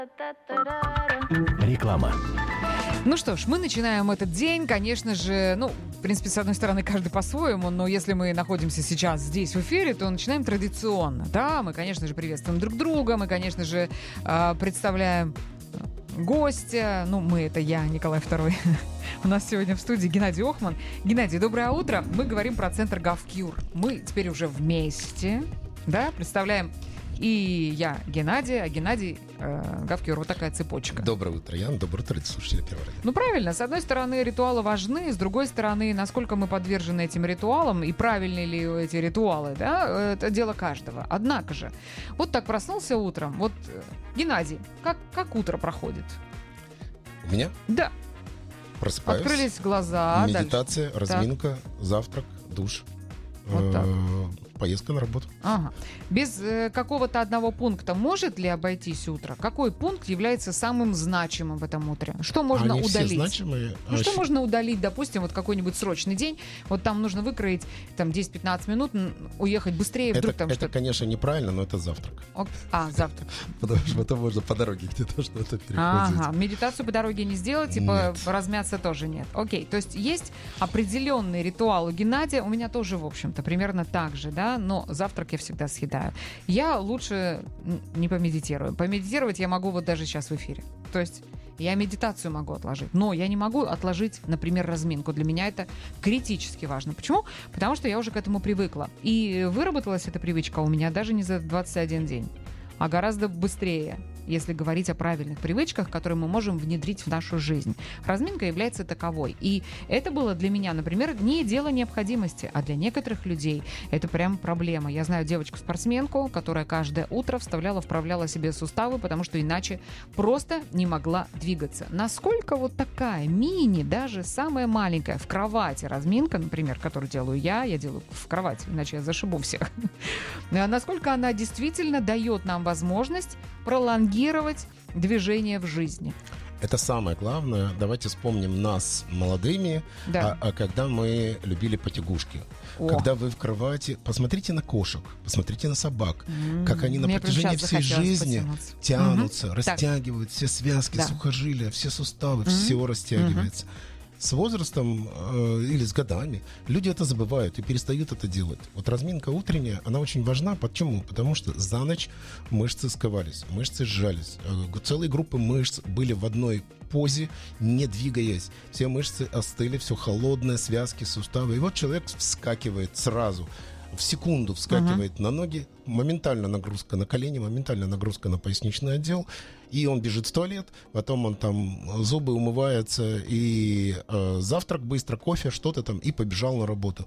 Реклама. Ну что ж, мы начинаем этот день, конечно же, в принципе, с одной стороны, каждый по-своему, но если мы находимся сейчас здесь в эфире, то начинаем традиционно. Да, мы, конечно же, приветствуем друг друга, мы, конечно же, представляем гостя. Мы — это я, Николай II. У нас сегодня в студии Геннадий Охман. Геннадий, доброе утро. Мы говорим про центр GovCure. Мы теперь уже вместе, да, представляем. И я Геннадий, а Геннадий GovCure. Вот такая цепочка. Доброе утро, Ян. Доброе утро, слушатели Первого радио. Правильно. С одной стороны, ритуалы важны, с другой стороны, насколько мы подвержены этим ритуалам и правильны ли эти ритуалы, да, это дело каждого. Однако же, вот так проснулся утром. Вот, Геннадий, как утро проходит? У меня? Да. Просыпаюсь. Открылись глаза. Медитация, дальше. разминка, завтрак, душ. Вот так. Поездка на работу. Ага. Без какого-то одного пункта может ли обойтись утро? Какой пункт является самым значимым в этом утре? Что можно Они удалить? все значимые. Что можно удалить, допустим, вот какой-нибудь срочный день, вот там нужно выкроить там 10-15 минут, уехать быстрее, вдруг там это, что-то... конечно, неправильно, но это завтрак. Завтрак. Потому что потом можно по дороге где-то что-то перехватить. Ага, медитацию по дороге не сделать, Нет. размяться тоже нет. Окей, то есть есть определенный ритуал у Геннадия, у меня тоже, в общем-то, примерно так же, да, но завтрак я всегда съедаю. Я лучше не помедитирую. Помедитировать я могу вот даже сейчас в эфире. То есть я медитацию могу отложить, но я не могу отложить, например, разминку. Для меня это критически важно. Почему? Потому что я уже к этому привыкла. И выработалась эта привычка у меня даже не за 21 день, а гораздо быстрее, если говорить о правильных привычках, которые мы можем внедрить в нашу жизнь. Разминка является таковой. И это было для меня, например, не дело необходимости, а для некоторых людей это прям проблема. Я знаю девочку-спортсменку, которая каждое утро вправляла себе суставы, потому что иначе просто не могла двигаться. Насколько вот такая мини, даже самая маленькая, в кровати разминка, например, которую делаю я делаю в кровати, иначе я зашибу всех. Насколько она действительно дает нам возможность пролонгировать движение в жизни. Это самое главное. Давайте вспомним нас молодыми, Да. когда мы любили потягушки. Когда вы в кровати, посмотрите на кошек, посмотрите на собак, как они на Мне протяжении прям всей сейчас жизни захотелось тянутся, растягивают все связки, Да. сухожилия, все суставы, все растягивается. С возрастом или с годами люди это забывают и перестают это делать. Вот разминка утренняя, она очень важна. Почему? Потому что за ночь мышцы сковались, мышцы сжались. Целые группы мышц были в одной позе, не двигаясь. Все мышцы остыли, все холодное, связки, суставы. И вот человек вскакивает сразу. В секунду вскакивает на ноги, моментально нагрузка на колени, моментально нагрузка на поясничный отдел, и он бежит в туалет, потом он там зубы умывается, и завтрак быстро, кофе, что-то там, и побежал на работу.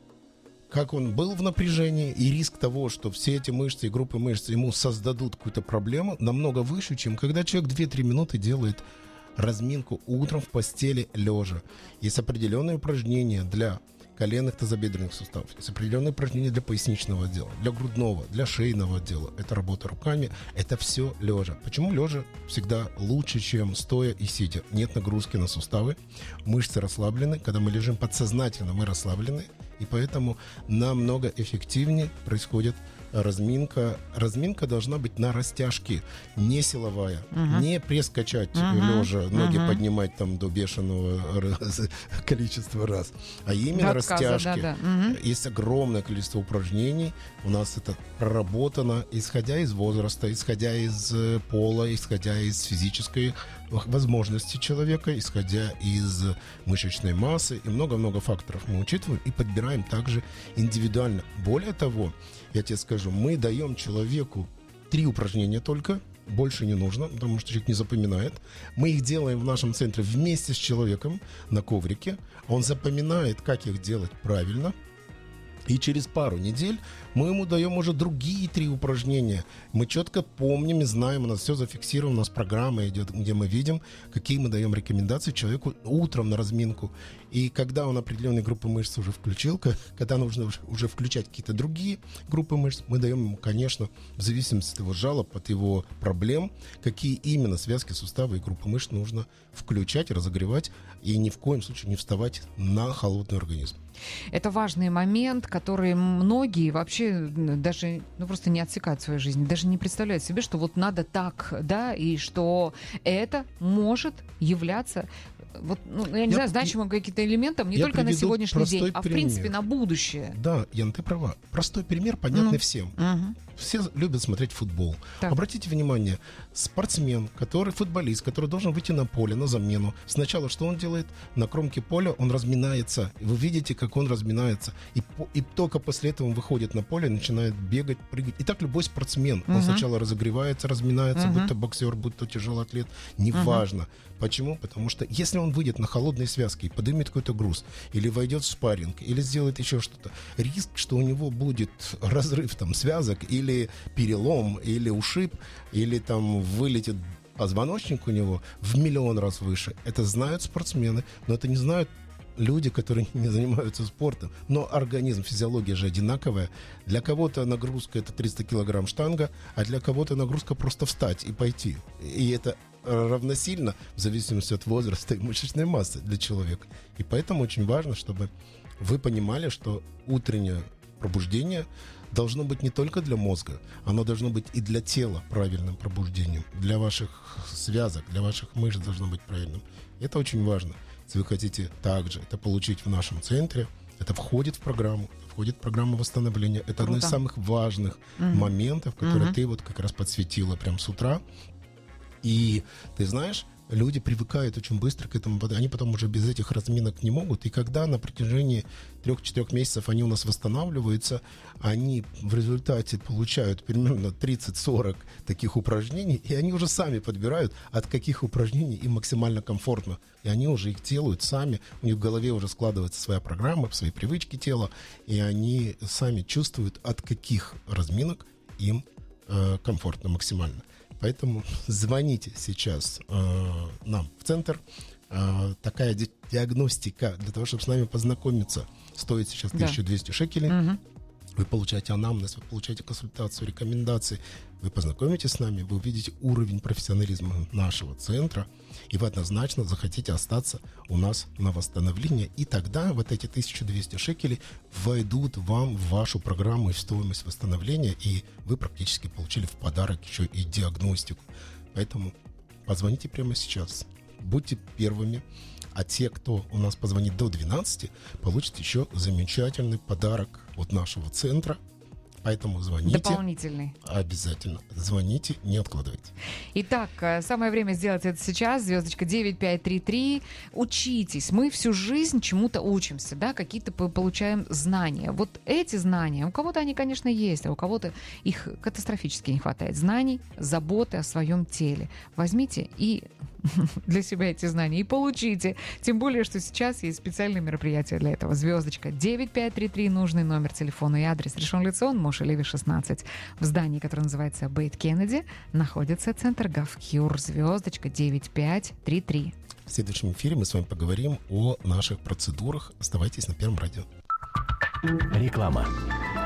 Как он был в напряжении, и риск того, что все эти мышцы и группы мышц ему создадут какую-то проблему, намного выше, чем когда человек 2-3 минуты делает разминку утром в постели лежа. Есть определенные упражнения для коленных тазобедренных суставов. Есть определенные упражнения для поясничного отдела, для грудного, для шейного отдела. Это работа руками, это все лежа. Почему лежа всегда лучше, чем стоя и сидя? Нет нагрузки на суставы, мышцы расслаблены. Когда мы лежим подсознательно, мы расслаблены, и поэтому намного эффективнее происходит разминка. Разминка должна быть на растяжке, не силовая, не пресс-качать лежа, ноги поднимать там до бешеного количества раз, а именно растяжки. Есть огромное количество упражнений. У нас это проработано, исходя из возраста, исходя из пола, исходя из физической возможности человека, исходя из мышечной массы, и много-много факторов мы учитываем и подбираем также индивидуально. Более того, я тебе скажу, мы даем человеку 3 упражнения только, больше не нужно, потому что человек не запоминает. Мы их делаем в нашем центре вместе с человеком на коврике. Он запоминает, как их делать правильно. И через пару недель мы ему даем уже другие 3 упражнения. Мы четко помним и знаем, у нас все зафиксировано, у нас программа идет, где мы видим, какие мы даем рекомендации человеку утром на разминку. И когда он определенные группы мышц уже включил, когда нужно уже включать какие-то другие группы мышц, мы даем ему, конечно, в зависимости от его жалоб, от его проблем, какие именно связки, суставы и группы мышц нужно включать, разогревать и ни в коем случае не вставать на холодный организм. Это важный момент, который многие вообще люди даже просто не отсекают свою жизнь, даже не представляют себе, что вот надо так, да, и что это может являться я не знаю, значимым каким-то элементом не только на сегодняшний день, а в принципе на будущее. Да, Ян, ты права. Простой пример, понятный всем. Все любят смотреть футбол. Так. Обратите внимание, спортсмен, футболист, который должен выйти на поле, на замену, сначала что он делает? На кромке поля он разминается. Вы видите, как он разминается. И только после этого он выходит на поле, начинает бегать, прыгать. И так любой спортсмен. Он сначала разогревается, разминается, будь то боксер, будь то тяжелый атлет. Неважно. Почему? Потому что если он выйдет на холодные связки и поднимет какой-то груз, или войдет в спарринг, или сделает еще что-то, риск, что у него будет разрыв связок, или перелом, или ушиб, или вылетит позвоночник у него в 1 000 000 раз выше. Это знают спортсмены, но это не знают люди, которые не занимаются спортом. Но организм, физиология же одинаковая. Для кого-то нагрузка — это 300 килограмм штанга, а для кого-то нагрузка просто встать и пойти. И это равносильно в зависимости от возраста и мышечной массы для человека. И поэтому очень важно, чтобы вы понимали, что утреннее пробуждение должно быть не только для мозга, оно должно быть и для тела правильным пробуждением, для ваших связок, для ваших мышц должно быть правильным. И это очень важно. Если вы хотите также это получить в нашем центре, это входит в программу восстановления. Это одно из самых важных моментов, которые ты как раз подсветила прямо с утра. И ты знаешь, люди привыкают очень быстро к этому, они потом уже без этих разминок не могут. И когда на протяжении 3-4 месяцев они у нас восстанавливаются, они в результате получают примерно 30-40 таких упражнений, и они уже сами подбирают, от каких упражнений им максимально комфортно. И они уже их делают сами, у них в голове уже складывается своя программа, свои привычки тела, и они сами чувствуют, от каких разминок им комфортно максимально. Поэтому звоните сейчас нам в центр. Такая диагностика для того, чтобы с нами познакомиться, стоит сейчас 1200 шекелей. Вы получаете анамнез, вы получаете консультацию, рекомендации. Вы познакомитесь с нами, вы увидите уровень профессионализма нашего центра, и вы однозначно захотите остаться у нас на восстановление. И тогда вот эти 1200 шекелей войдут вам в вашу программу и в стоимость восстановления, и вы практически получили в подарок еще и диагностику. Поэтому позвоните прямо сейчас. Будьте первыми. А те, кто у нас позвонит до 12, получат еще замечательный подарок от нашего центра. Поэтому звоните. Дополнительный. Обязательно. Звоните, не откладывайте. Итак, самое время сделать это сейчас. Звездочка 9533. Учитесь. Мы всю жизнь чему-то учимся, да, какие-то получаем знания. Вот эти знания, у кого-то они, конечно, есть, а у кого-то их катастрофически не хватает. Знаний, заботы о своем теле. Возьмите и для себя эти знания и получите. Тем более, что сейчас есть специальные мероприятия для этого. Звездочка 9533, нужный номер телефона и адрес. Ришон Лецион, Моше Леви, 16. В здании, которое называется Бейт Кеннеди, находится центр Гавкюр. Звездочка 9533. В следующем эфире мы с вами поговорим о наших процедурах. Оставайтесь на Первом радио. Реклама.